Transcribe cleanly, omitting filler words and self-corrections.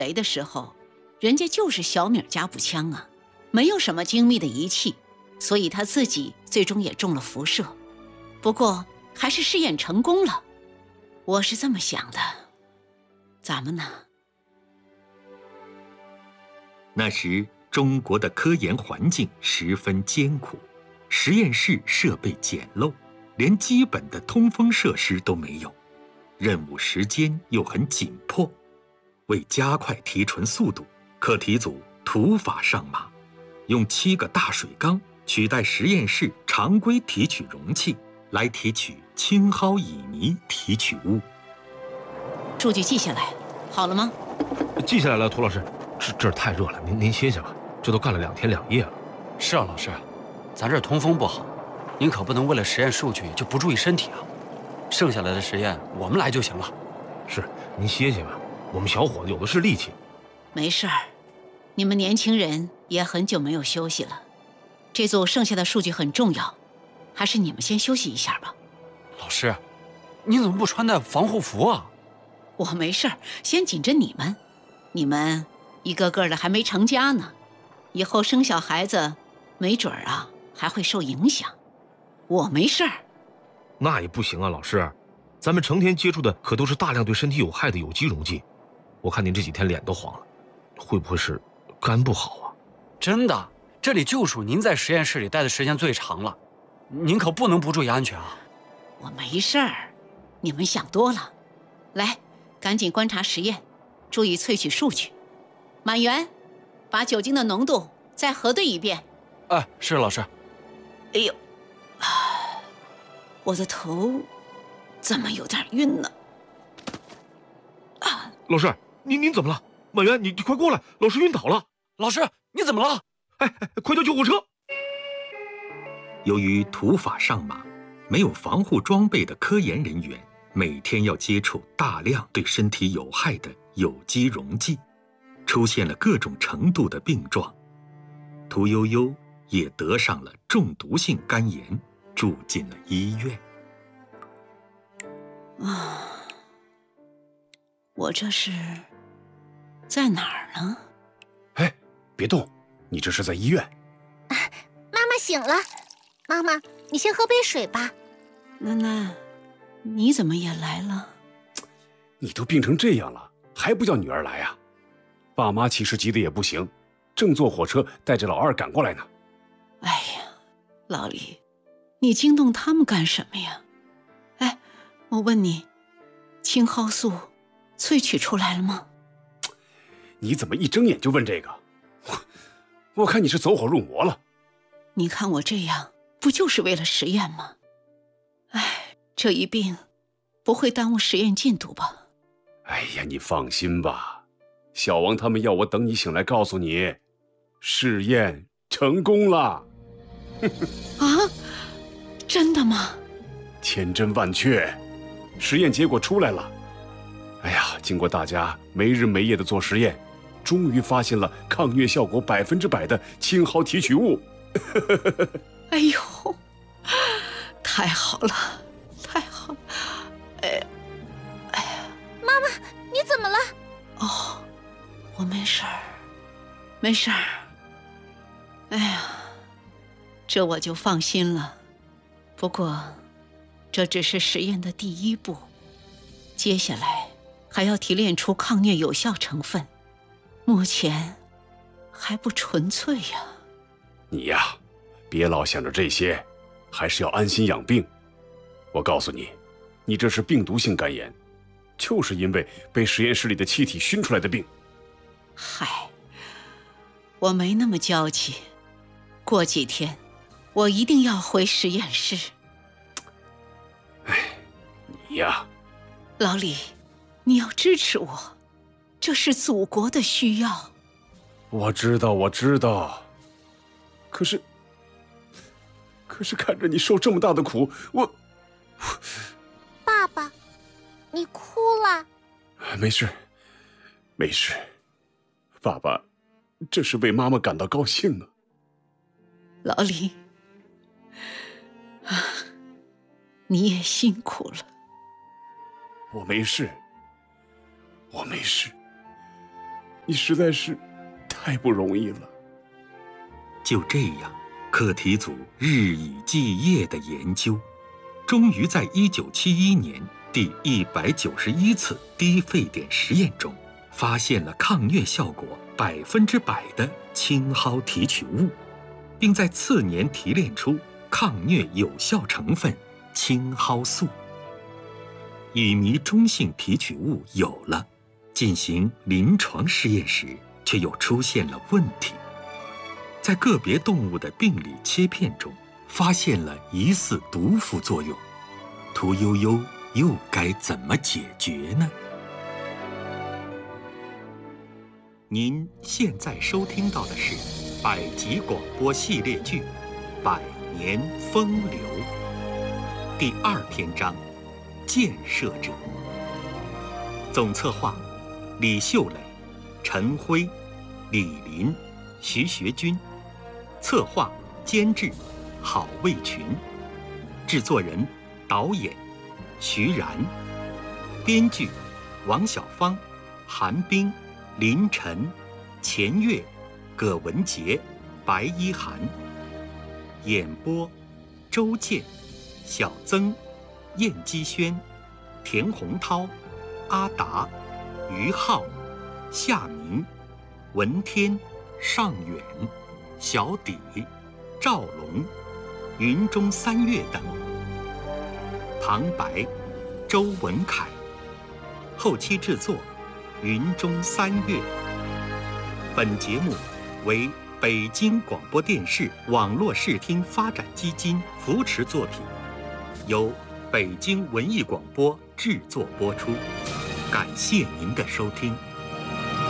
雷的时候，人家就是小米加步枪啊，没有什么精密的仪器，所以他自己最终也中了辐射。不过还是试验成功了，我是这么想的。咱们呢？ 那时中国的科研环境十分艰苦，实验室设备简陋，连基本的通风设施都没有，任务时间又很紧迫。为加快提纯速度，课题组土法上马，用7个大水缸取代实验室常规提取容器，来提取青蒿乙醚提取物。 数据记下来，好了吗？ 记下来了，涂老师。这儿太热了，您歇歇吧，这都干了2天2夜了。 是啊，老师，咱这儿通风不好，您可不能为了实验数据就不注意身体啊。剩下来的实验我们来就行了。 是，您歇歇吧，我们小伙子有的是力气。 没事儿，你们年轻人也很久没有休息了，这组剩下的数据很重要，还是你们先休息一下吧。 老师，你怎么不穿戴防护服啊？ 我没事儿，先紧着你们，你们一个个的还没成家呢，以后生小孩子，没准儿啊还会受影响。我没事儿。 那也不行啊，老师，咱们成天接触的可都是大量对身体有害的有机溶剂。我看您这几天脸都黄了，会不会是肝不好啊？ 真的，这里就属您在实验室里待的时间最长了，您可不能不注意安全啊。 我没事儿，你们想多了。来，赶紧观察实验，注意萃取数据。满员，把酒精的浓度再核对一遍。 哎，是老师。 哎呦，我的头怎么有点晕呢？ 老师，您怎么了？满员，你快过来，老师晕倒了。 老师，你怎么了？ 哎，快叫救护车！ 由于土法上马，没有防护装备的科研人员每天要接触大量对身体有害的有机溶剂，出现了各种程度的病状。屠呦呦也得上了中毒性肝炎，住进了医院。 我这是在哪儿呢？ 哎，别动，你这是在医院。 妈妈醒了，妈妈，你先喝杯水吧。 囡囡，你怎么也来了？ 你都病成这样了，还不叫女儿来啊？爸妈其实急得也不行，正坐火车带着老二赶过来呢。 哎呀，老李，你惊动他们干什么呀？哎，我问你，青蒿素萃取出来了吗？ 你怎么一睁眼就问这个？我看你是走火入魔了。 你看我这样，不就是为了实验吗？哎，这一病不会耽误实验进度吧？ 哎呀，你放心吧，小王他们要我等你醒来告诉你，试验成功了。 啊，真的吗？ 千真万确，实验结果出来了。哎呀，经过大家没日没夜的做实验，终于发现了抗疟效果100%的青蒿提取物。 哎呦，太好了，太好了！哎呀， 妈妈，你怎么了？ 哦，我没事儿，没事儿。哎呀，这我就放心了。不过，这只是实验的第一步，接下来还要提炼出抗疟有效成分，目前还不纯粹呀。 你呀，别老想着这些，还是要安心养病。我告诉你，你这是病毒性肝炎，就是因为被实验室里的气体熏出来的病。 嗨，我没那么娇气，过几天我一定要回实验室。 哎，你呀， 老李，你要支持我，这是祖国的需要。 我知道，我知道。可是看着你受这么大的苦，我爸爸，你哭了？ 没事，没事，爸爸，这是为妈妈感到高兴呢。 老李，你也辛苦了。 我没事，我没事。 你实在是太不容易了。 就这样，课题组日以继夜的研究，终于在1971年第191次低沸点实验中，发现了抗疟效果100%的青蒿提取物，并在次年提炼出抗疟有效成分青蒿素。乙醚中性提取物有了，进行临床试验时却又出现了问题，在个别动物的病理切片中发现了疑似毒副作用，屠呦呦又该怎么解决呢？您现在收听到的是百集广播系列剧《百年风流》第2篇章《建设者》，总策划李秀磊、陈辉、李林、徐学军，策划监制郝卫群，制作人导演徐然，编剧王小芳、韩冰、林晨、钱月、葛文杰、白一涵，演播周健、小曾、燕姬轩、田洪涛、阿达、于浩、夏明、文天、尚远、小底、赵龙、云中三月等。旁白周文凯，后期制作云中三月。本节目为北京广播电视网络视听发展基金扶持作品，由北京文艺广播制作播出。感谢您的收听。